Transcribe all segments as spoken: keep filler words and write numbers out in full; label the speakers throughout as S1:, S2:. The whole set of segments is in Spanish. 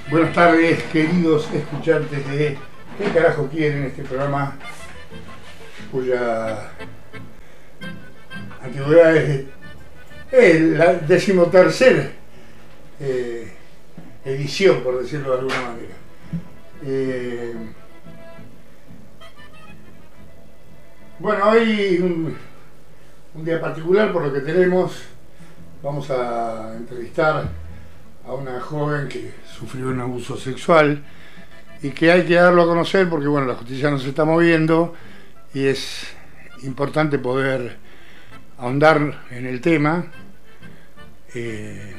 S1: Buenas tardes, queridos escuchantes de ¿Qué carajo quieren? Este programa cuya antigüedad es, es la decimotercera eh, edición, por decirlo de alguna manera. Eh, bueno, hoy un, un día particular por lo que tenemos. Vamos a entrevistar a una joven que sufrió un abuso sexual y que hay que darlo a conocer porque bueno, la justicia no se está moviendo y es importante poder ahondar en el tema, eh,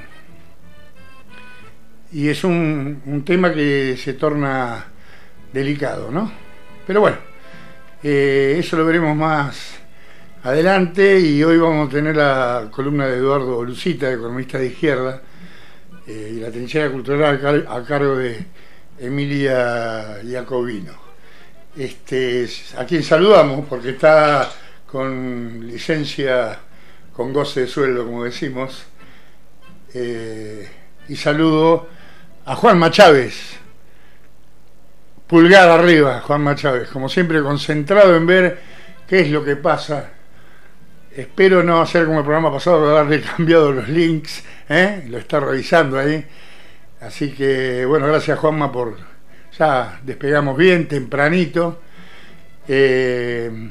S1: y es un, un tema que se torna delicado, ¿no? Pero bueno, eh, eso lo veremos más adelante, y hoy vamos a tener la columna de Eduardo Lucita, economista de izquierda, eh, y la trinchera cultural a, car a cargo de Emilia Jacobino, este, a quien saludamos porque está con licencia, con goce de sueldo, como decimos, eh, y saludo a Juanma Chávez, pulgar arriba, Juanma Chávez, como siempre concentrado en ver qué es lo que pasa. Espero no hacer como el programa pasado, de haberle cambiado los links, ¿eh? Lo está revisando ahí. Así que, bueno, gracias Juanma por... Ya despegamos bien, tempranito. Eh,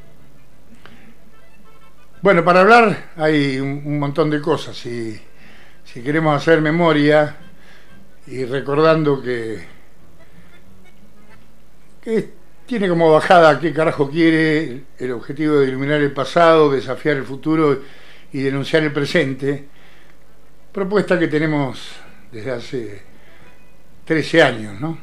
S1: bueno, para hablar hay un, un montón de cosas. Si, si queremos hacer memoria y recordando que... que tiene como bajada ¿Qué carajo quiere? El objetivo de iluminar el pasado, desafiar el futuro y denunciar el presente. Propuesta que tenemos desde hace trece años, ¿no?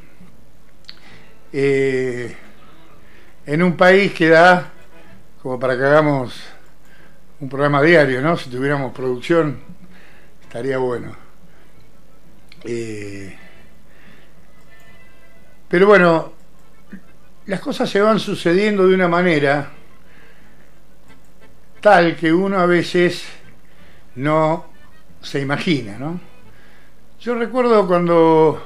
S1: Eh, en un país que da como para que hagamos un programa diario, ¿no? Si tuviéramos producción estaría bueno. Eh, pero bueno, las cosas se van sucediendo de una manera tal que uno a veces no se imagina, ¿no? Yo recuerdo cuando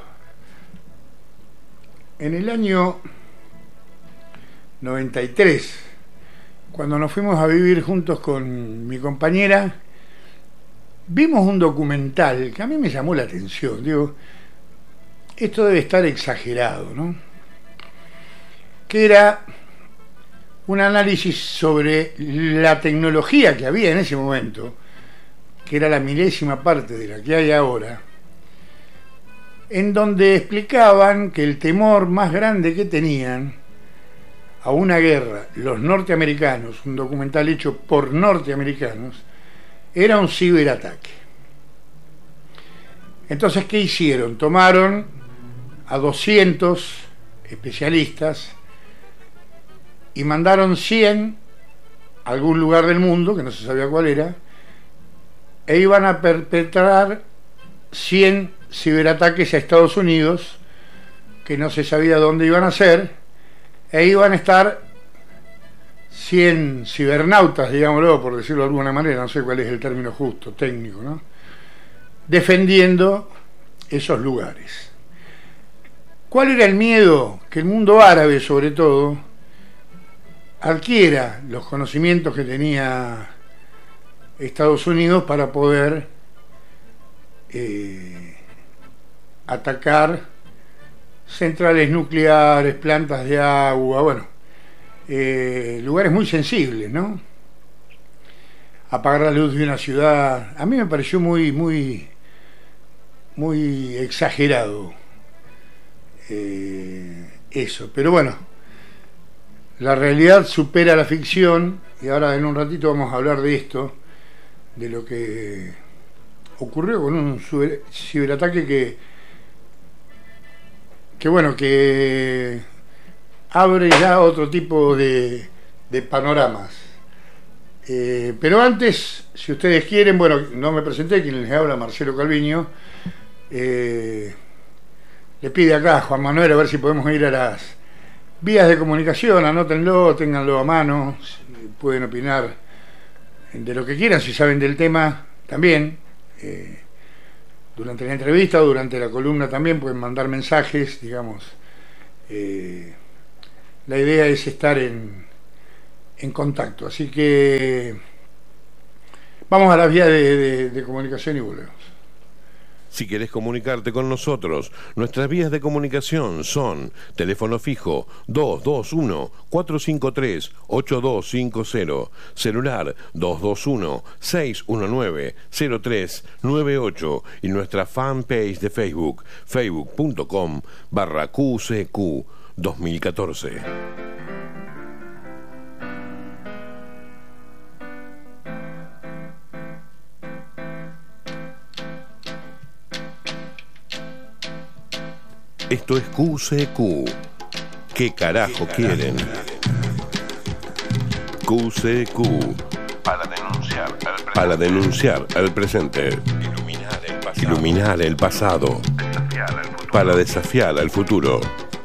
S1: en el año noventa y tres, cuando nos fuimos a vivir juntos con mi compañera, vimos un documental que a mí me llamó la atención. Digo, esto debe estar exagerado, ¿no? Que era un análisis sobre la tecnología que había en ese momento, que era la milésima parte de la que hay ahora, en donde explicaban que el temor más grande que tenían a una guerra los norteamericanos, un documental hecho por norteamericanos, era un ciberataque. Entonces, ¿qué hicieron? Tomaron a doscientos especialistas y mandaron cien a algún lugar del mundo, que no se sabía cuál era, e iban a perpetrar cien ciberataques a Estados Unidos, que no se sabía dónde iban a ser, e iban a estar cien cibernautas, digámoslo, por decirlo de alguna manera, no sé cuál es el término justo, técnico, ¿no?, defendiendo esos lugares. ¿Cuál era el miedo? Que el mundo árabe, sobre todo, adquiera los conocimientos que tenía Estados Unidos para poder eh, atacar centrales nucleares, plantas de agua, bueno, eh, lugares muy sensibles, ¿no? Apagar la luz de una ciudad. A mí me pareció muy, muy, muy exagerado eh, eso, pero bueno, la realidad supera la ficción, y ahora en un ratito vamos a hablar de esto, de lo que ocurrió con un ciberataque que, que bueno, que abre ya otro tipo de, de panoramas. Eh, pero antes, si ustedes quieren, bueno, no me presenté, quien les habla, Marcelo Calviño, eh, le pide acá a Juan Manuel a ver si podemos ir a las vías de comunicación, anótenlo, ténganlo a mano, pueden opinar de lo que quieran, si saben del tema también. Eh, durante la entrevista o durante la columna también pueden mandar mensajes, digamos. Eh, la idea es estar en, en contacto. Así que vamos a las vías de, de, de comunicación y volvemos.
S2: Si querés comunicarte con nosotros, nuestras vías de comunicación son teléfono fijo dos dos uno, cuatro cinco tres, ocho dos cinco cero, celular dos dos uno, seis uno nueve, cero tres nueve ocho y nuestra fanpage de Facebook, facebook.com barra QCQ dos mil catorce. Esto es Q C Q. ¿Qué carajo quieren? Q C Q. Para denunciar al presente. Para denunciar al presente. Iluminar el pasado. Iluminar el pasado. Desafiar al futuro. Para desafiar al futuro.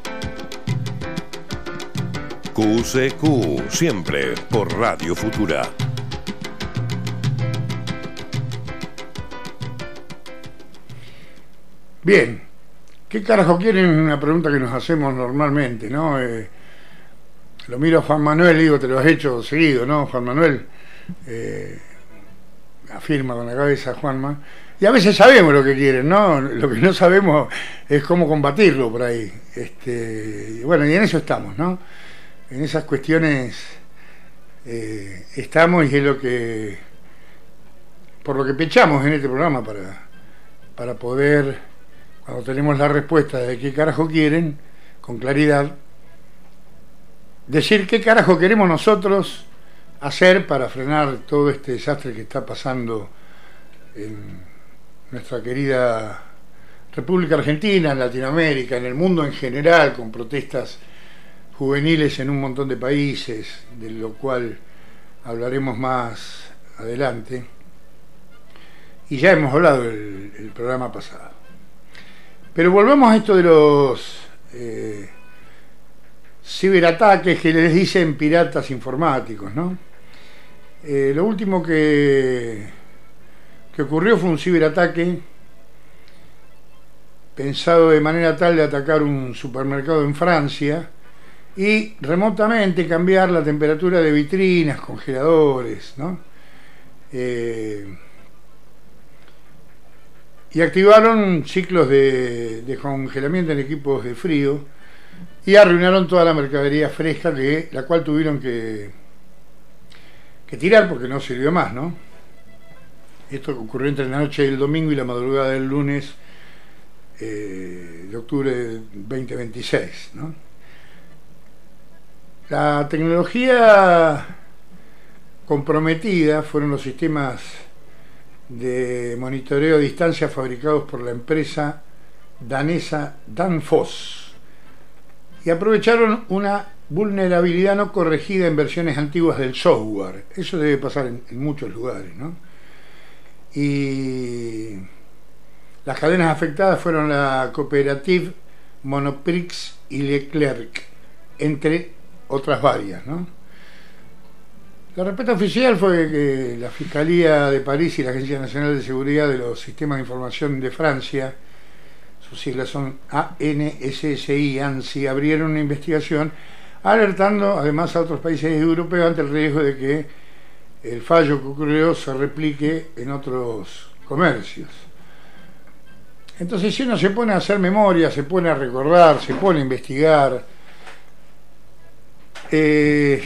S2: Q C Q, siempre por Radio Futura.
S1: Bien. ¿Qué carajo quieren? Una pregunta que nos hacemos normalmente, ¿no? Eh, lo miro a Juan Manuel y digo, te lo has hecho seguido, ¿no? Juan Manuel eh, afirma con la cabeza Juanma. Y a veces sabemos lo que quieren, ¿no? Lo que no sabemos es cómo combatirlo por ahí. Este, y bueno, y en eso estamos, ¿no? En esas cuestiones eh, estamos y es lo que, por lo que pechamos en este programa para, para poder... Cuando tenemos la respuesta de qué carajo quieren, con claridad, decir qué carajo queremos nosotros hacer para frenar todo este desastre que está pasando en nuestra querida República Argentina, en Latinoamérica, en el mundo en general, con protestas juveniles en un montón de países, de lo cual hablaremos más adelante. Y ya hemos hablado el, el programa pasado. Pero volvemos a esto de los eh, ciberataques que les dicen piratas informáticos, ¿no? Eh, lo último que, que ocurrió fue un ciberataque pensado de manera tal de atacar un supermercado en Francia y remotamente cambiar la temperatura de vitrinas, congeladores, ¿no? Eh, y activaron ciclos de, de congelamiento en equipos de frío y arruinaron toda la mercadería fresca, que la cual tuvieron que, que tirar porque no sirvió más, ¿no? Esto ocurrió entre la noche del domingo y la madrugada del lunes eh, de octubre de veinte veintiséis, ¿no? La tecnología comprometida fueron los sistemas de monitoreo a distancia fabricados por la empresa danesa Danfoss y aprovecharon una vulnerabilidad no corregida en versiones antiguas del software. Eso debe pasar en, en muchos lugares, ¿no? Y las cadenas afectadas fueron la Cooperative, Monoprix y Leclerc, entre otras varias, ¿no? La respuesta oficial fue que la Fiscalía de París y la Agencia Nacional de Seguridad de los Sistemas de Información de Francia, sus siglas son A N S S I, ANSI, abrieron una investigación alertando además a otros países europeos ante el riesgo de que el fallo que ocurrió se replique en otros comercios. Entonces, si uno se pone a hacer memoria, se pone a recordar, se pone a investigar, eh,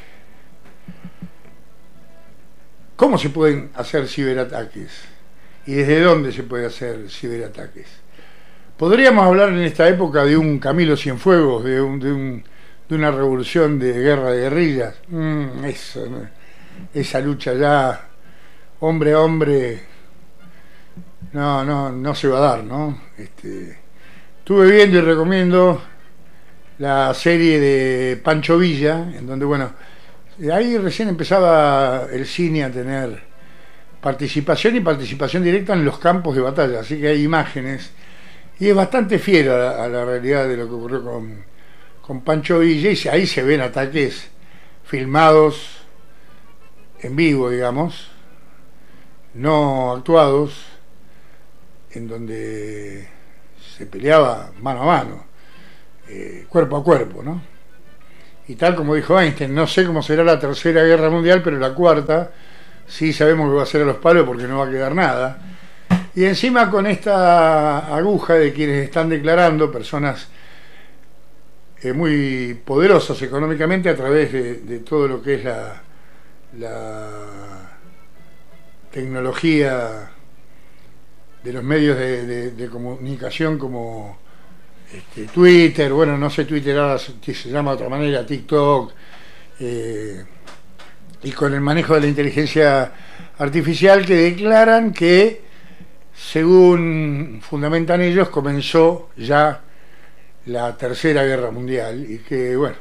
S1: ¿cómo se pueden hacer ciberataques? ¿Y desde dónde se puede hacer ciberataques? Podríamos hablar en esta época de un Camilo Cienfuegos, de, un, de, un, de una revolución de guerra de guerrillas. Mm, eso, ¿no? Esa lucha ya, hombre a hombre, no, no, no se va a dar, ¿no? Este, estuve viendo y recomiendo la serie de Pancho Villa, en donde, bueno, ahí recién empezaba el cine a tener participación y participación directa en los campos de batalla, así que hay imágenes y es bastante fiel a la, a la realidad de lo que ocurrió con, con Pancho Villa, y ahí se ven ataques filmados en vivo, digamos, no actuados, en donde se peleaba mano a mano, eh, cuerpo a cuerpo, ¿no? Y tal como dijo Einstein, no sé cómo será la tercera guerra mundial, pero la cuarta sí sabemos que va a ser a los palos porque no va a quedar nada. Y encima con esta aguja de quienes están declarando, personas eh, muy poderosas económicamente a través de, de todo lo que es la, la tecnología de los medios de, de, de comunicación como este, Twitter, bueno, no sé, Twitter ahora se, se llama de otra manera, TikTok, eh, y con el manejo de la inteligencia artificial, que declaran que, según fundamentan ellos, comenzó ya la tercera guerra mundial y que, bueno,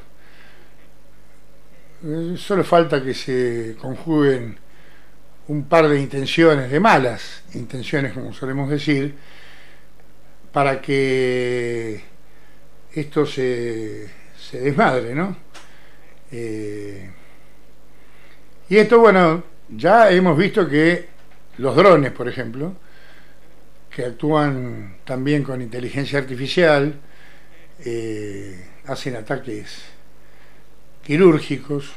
S1: eh, solo falta que se conjuguen un par de intenciones, de malas intenciones, como solemos decir, para que esto se, se desmadre, ¿no? Eh, y esto, bueno, ya hemos visto que los drones, por ejemplo, que actúan también con inteligencia artificial, eh, hacen ataques quirúrgicos,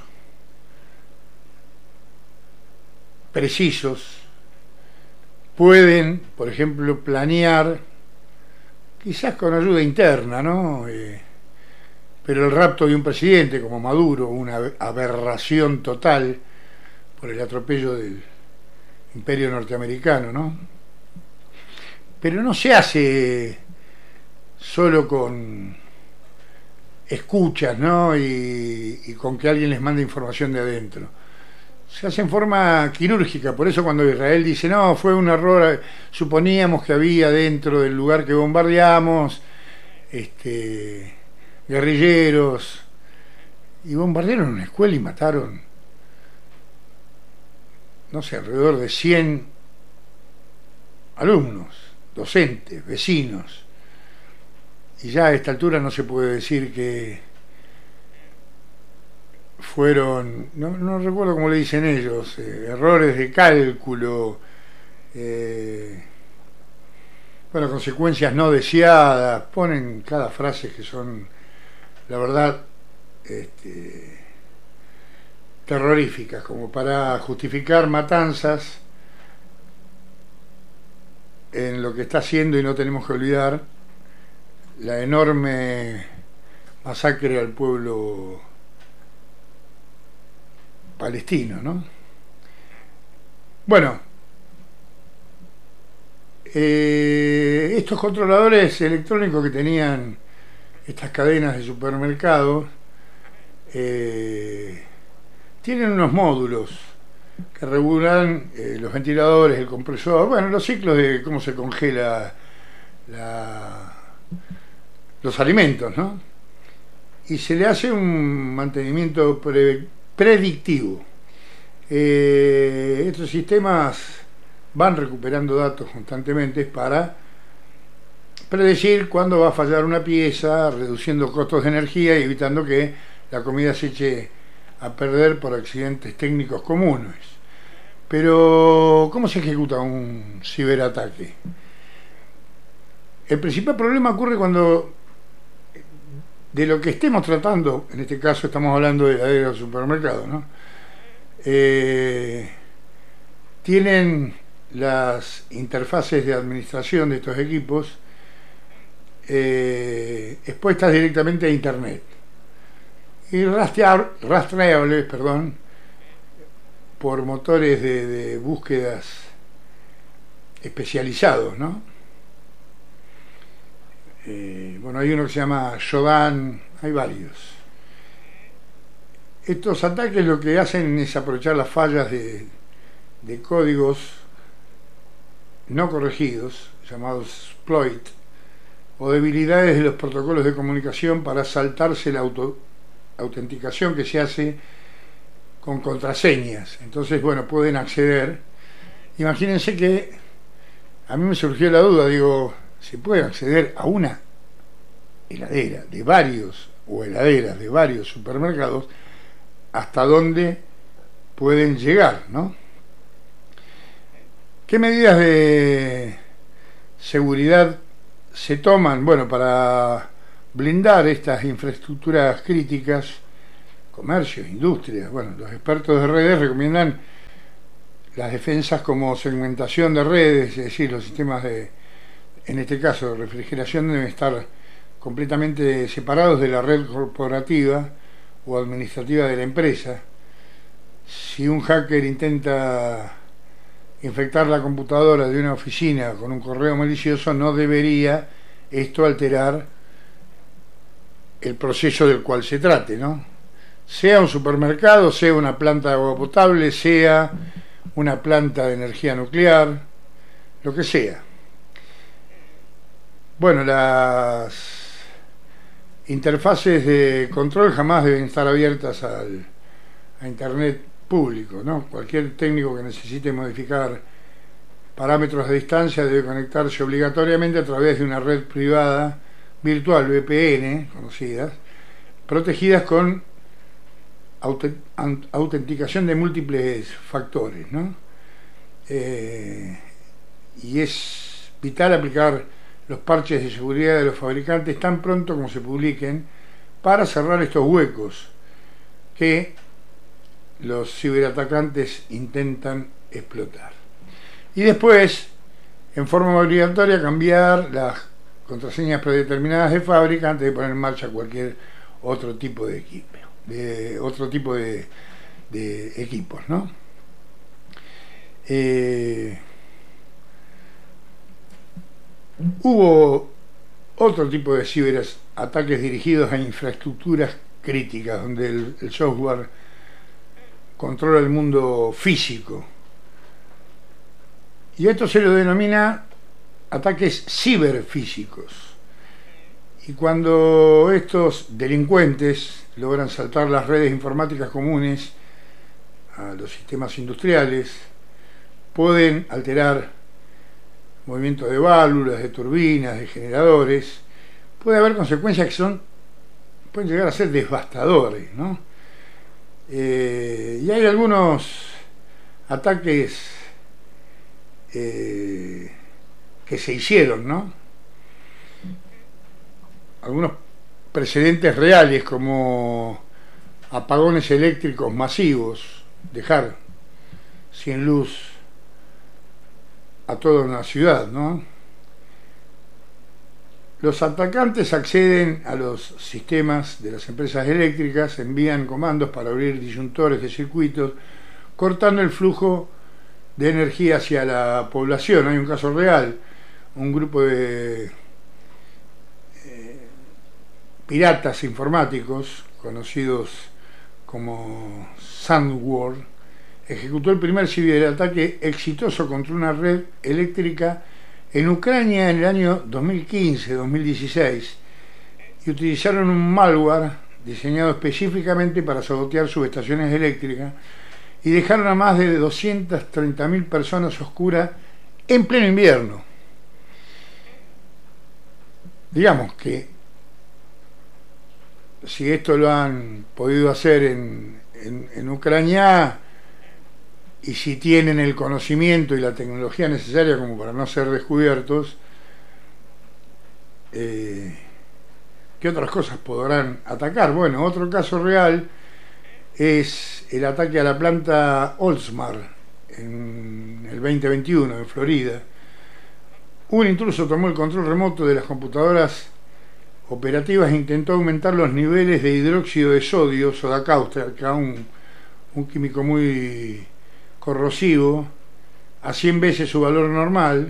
S1: precisos, pueden, por ejemplo, planear, quizás con ayuda interna, ¿no? Eh, pero el rapto de un presidente como Maduro, una aberración total por el atropello del imperio norteamericano, ¿no? Pero no se hace solo con escuchas, ¿no? Y, y con que alguien les mande información de adentro. Se hace en forma quirúrgica. Por eso cuando Israel dice, no, fue un error, suponíamos que había dentro del lugar que bombardeamos este, guerrilleros, y bombardearon una escuela y mataron, no sé, alrededor de cien alumnos, docentes, vecinos. Y ya a esta altura no se puede decir que fueron, no, no recuerdo cómo le dicen ellos, eh, errores de cálculo, eh, bueno, consecuencias no deseadas, ponen cada frase que son, la verdad, este, terroríficas, como para justificar matanzas en lo que está haciendo, y no tenemos que olvidar la enorme masacre al pueblo palestino, ¿no? Bueno, eh, estos controladores electrónicos que tenían estas cadenas de supermercados eh, tienen unos módulos que regulan eh, los ventiladores, el compresor, bueno, los ciclos de cómo se congela la, los alimentos, ¿no? Y se le hace un mantenimiento pre, predictivo. Eh, estos sistemas van recuperando datos constantemente para predecir cuándo va a fallar una pieza, reduciendo costos de energía y evitando que la comida se eche a perder por accidentes técnicos comunes. Pero, ¿cómo se ejecuta un ciberataque? El principal problema ocurre cuando, de lo que estemos tratando, en este caso estamos hablando de la de los supermercados, ¿no? Eh, tienen las interfaces de administración de estos equipos eh, expuestas directamente a Internet y rastrear, rastreables, perdón, por motores de, de búsquedas especializados, ¿no? Eh, bueno, hay uno que se llama Shodan, hay varios. Estos ataques lo que hacen es aprovechar las fallas de, de códigos no corregidos, llamados exploit, o debilidades de los protocolos de comunicación para saltarse la auto, autenticación que se hace con contraseñas. Entonces, bueno, pueden acceder. Imagínense que a mí me surgió la duda, digo, ¿se puede acceder a una heladera de varios, o heladeras de varios supermercados? ¿Hasta dónde pueden llegar, no? ¿Qué medidas de, seguridad se toman, bueno, para blindar estas infraestructuras críticas, comercios, industrias? Bueno, los expertos de redes recomiendan las defensas como segmentación de redes, es decir, los sistemas de, en este caso, de refrigeración deben estar completamente separados de la red corporativa o administrativa de la empresa. Si un hacker intenta infectar la computadora de una oficina con un correo malicioso, no debería esto alterar el proceso del cual se trate, ¿no? Sea un supermercado, sea una planta de agua potable, sea una planta de energía nuclear, lo que sea. Bueno, las interfaces de control jamás deben estar abiertas al, a Internet público, ¿no? Cualquier técnico que necesite modificar parámetros de distancia debe conectarse obligatoriamente a través de una red privada virtual, V P N, conocidas, protegidas con autenticación de múltiples factores, ¿no? Eh, y es vital aplicar los parches de seguridad de los fabricantes tan pronto como se publiquen para cerrar estos huecos que los ciberatacantes intentan explotar. Y después, en forma obligatoria, cambiar las contraseñas predeterminadas de fábrica antes de poner en marcha cualquier otro tipo de equipo, de otro tipo de, de equipos, ¿no? Eh, hubo otro tipo de ciberataques dirigidos a infraestructuras críticas, donde el, el software controla el mundo físico. Y esto se lo denomina ataques ciberfísicos. Y cuando estos delincuentes logran saltar las redes informáticas comunes a los sistemas industriales, pueden alterar movimientos de válvulas, de turbinas, de generadores. Puede haber consecuencias que son, pueden llegar a ser devastadores, ¿no? Eh, y hay algunos ataques eh, que se hicieron, ¿no? Algunos precedentes reales, como apagones eléctricos masivos, dejar sin luz a toda una ciudad, ¿no? Los atacantes acceden a los sistemas de las empresas eléctricas, envían comandos para abrir disyuntores de circuitos, cortando el flujo de energía hacia la población. Hay un caso real, un grupo de eh, piratas informáticos, conocidos como Sandworm, ejecutó el primer ciberataque exitoso contra una red eléctrica en Ucrania en el año dos mil quince dos mil dieciséis, y utilizaron un malware diseñado específicamente para sabotear subestaciones eléctricas y dejaron a más de doscientas treinta mil personas oscuras en pleno invierno. Digamos que si esto lo han podido hacer en, en, en Ucrania, y si tienen el conocimiento y la tecnología necesaria como para no ser descubiertos, eh, ¿qué otras cosas podrán atacar? Bueno, otro caso real es el ataque a la planta Oldsmar en el veinte veintiuno en Florida. Un intruso tomó el control remoto de las computadoras operativas e intentó aumentar los niveles de hidróxido de sodio, soda cáustica, un, un químico muy corrosivo, a cien veces su valor normal.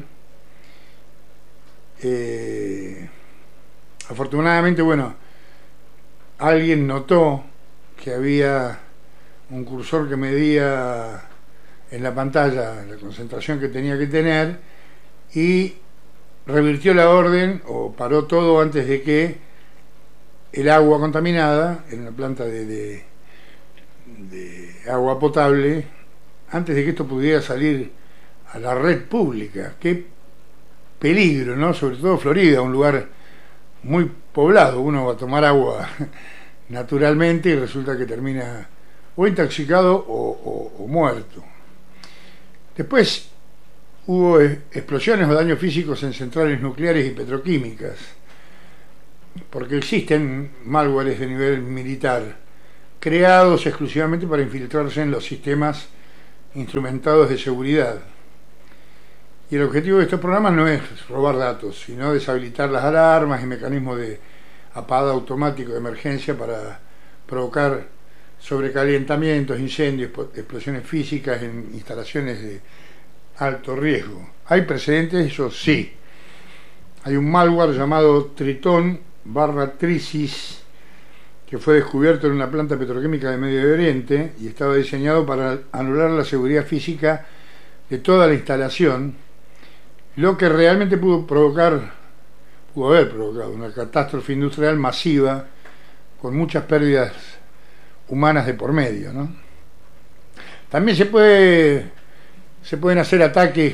S1: Eh, afortunadamente, bueno, alguien notó que había un cursor que medía en la pantalla la concentración que tenía que tener y revirtió la orden o paró todo antes de que el agua contaminada en una planta de, de, de agua potable, antes de que esto pudiera salir a la red pública. Qué peligro, ¿no? Sobre todo Florida, un lugar muy poblado. Uno va a tomar agua naturalmente y resulta que termina o intoxicado o, o, o muerto. Después, hubo explosiones o daños físicos en centrales nucleares y petroquímicas, porque existen malwares de nivel militar, creados exclusivamente para infiltrarse en los sistemas instrumentados de seguridad. Y el objetivo de estos programas no es robar datos, sino deshabilitar las alarmas y mecanismos de apagado automático de emergencia para provocar sobrecalentamientos, incendios, explosiones físicas en instalaciones de alto riesgo. ¿Hay precedentes? Eso sí. Hay un malware llamado Tritón barra Trisis que fue descubierto en una planta petroquímica de Medio Oriente y estaba diseñado para anular la seguridad física de toda la instalación, lo que realmente pudo provocar, pudo haber provocado una catástrofe industrial masiva con muchas pérdidas humanas de por medio, ¿no? También se puede se pueden hacer ataques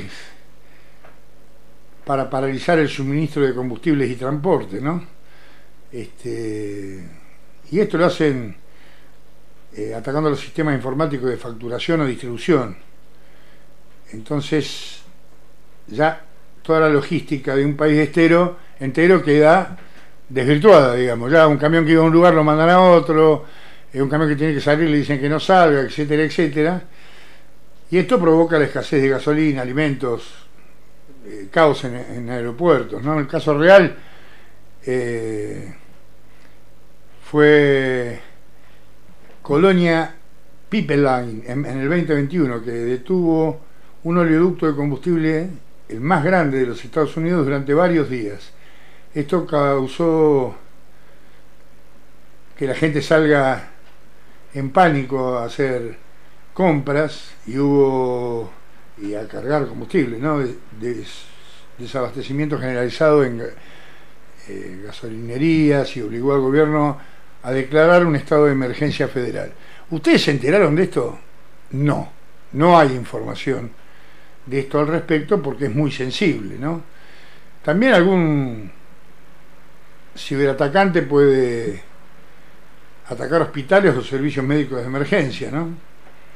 S1: para paralizar el suministro de combustibles y transporte, ¿no? Este, y esto lo hacen eh, atacando los sistemas informáticos de facturación o distribución. Entonces ya toda la logística de un país entero, entero queda desvirtuada, digamos. Ya un camión que iba a un lugar lo mandan a otro, eh, un camión que tiene que salir le dicen que no salga, etcétera, etcétera. Y esto provoca la escasez de gasolina, alimentos, eh, caos en, en aeropuertos, ¿no? En el caso real eh, fue Colonia Pipeline en, en el veinte veintiuno, que detuvo un oleoducto de combustible, el más grande de los Estados Unidos, durante varios días. Esto causó que la gente salga en pánico a hacer compras y hubo y a cargar combustible, ¿no? Des, desabastecimiento generalizado en eh, gasolinerías, y obligó al gobierno a declarar un estado de emergencia federal. ¿Ustedes se enteraron de esto? No, no hay información de esto al respecto porque es muy sensible, ¿no? También algún ciberatacante puede atacar hospitales o servicios médicos de emergencia, ¿no?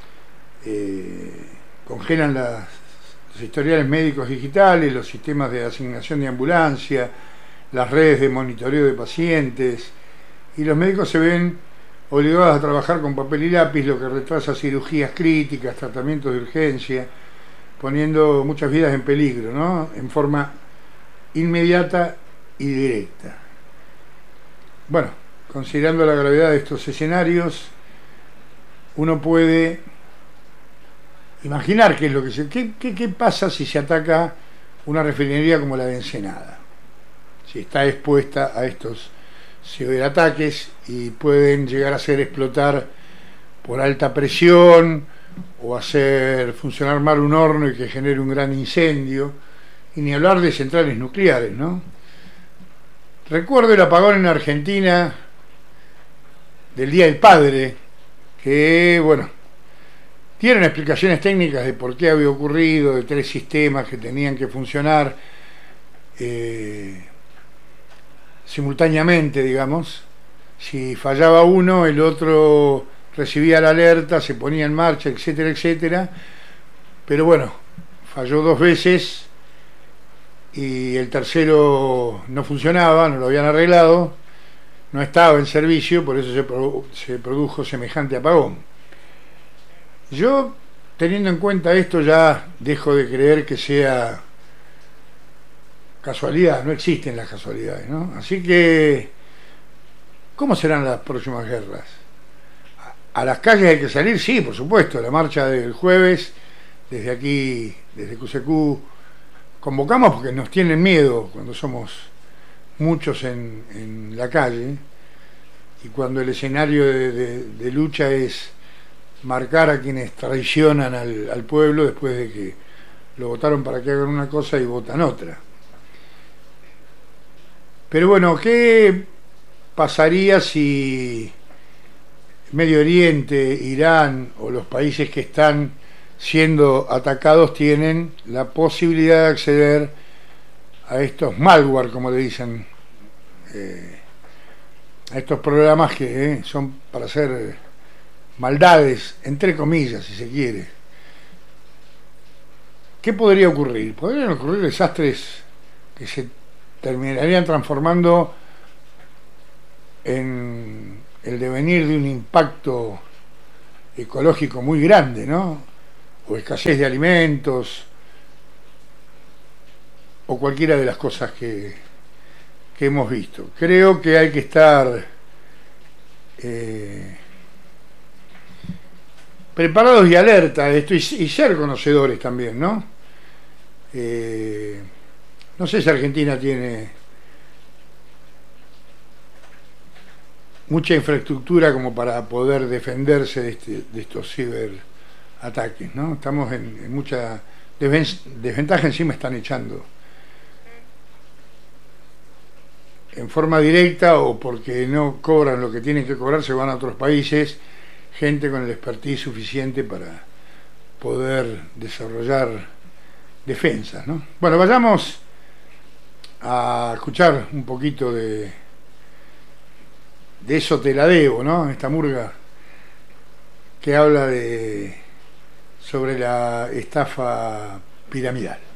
S1: Eh, congelan las, los historiales médicos digitales, los sistemas de asignación de ambulancia, las redes de monitoreo de pacientes, y los médicos se ven obligados a trabajar con papel y lápiz, lo que retrasa cirugías críticas, tratamientos de urgencia, poniendo muchas vidas en peligro, ¿no? En forma inmediata y directa. Bueno, considerando la gravedad de estos escenarios, uno puede imaginar qué es lo que se, qué, qué, qué pasa si se ataca una refinería como la de Ensenada, si está expuesta a estos ciberataques y pueden llegar a hacer explotar por alta presión o hacer funcionar mal un horno y que genere un gran incendio, y ni hablar de centrales nucleares, ¿no? Recuerdo el apagón en Argentina del Día del Padre, que, bueno, tienen explicaciones técnicas de por qué había ocurrido, de tres sistemas que tenían que funcionar eh, simultáneamente, digamos. Si fallaba uno, el otro recibía la alerta, se ponía en marcha, etcétera, etcétera. Pero bueno, falló dos veces y el tercero no funcionaba, no lo habían arreglado, no estaba en servicio, por eso se, produ- se produjo semejante apagón. Yo, teniendo en cuenta esto, ya dejo de creer que sea casualidad, no existen las casualidades, ¿no? Así que, ¿cómo serán las próximas guerras? ¿A las calles hay que salir? Sí, por supuesto, la marcha del jueves, desde aquí, desde Q C Q, convocamos porque nos tienen miedo cuando somos muchos en, en la calle, y cuando el escenario de, de, de lucha es marcar a quienes traicionan al, al pueblo después de que lo votaron para que hagan una cosa y votan otra. Pero bueno, ¿qué pasaría si Medio Oriente, Irán o los países que están siendo atacados tienen la posibilidad de acceder a estos malware, como le dicen, eh, a estos programas que eh, son para hacer maldades, entre comillas, si se quiere? ¿qué podría ocurrir? Podrían ocurrir desastres que se terminarían transformando en el devenir de un impacto ecológico muy grande, ¿no? O escasez de alimentos, o cualquiera de las cosas que, que hemos visto. Creo que hay que estar eh, preparados y alerta a esto, y, y ser conocedores también, ¿no? Eh, no sé si Argentina tiene mucha infraestructura como para poder defenderse de, este, de estos ciberataques, ¿no? Estamos en, en mucha desventaja, encima están echando en forma directa o porque no cobran lo que tienen que cobrar, se van a otros países, gente con el expertise suficiente para poder desarrollar defensas, ¿no? Bueno, vayamos a escuchar un poquito de de eso te la debo, ¿no? Esta murga que habla de sobre la estafa piramidal.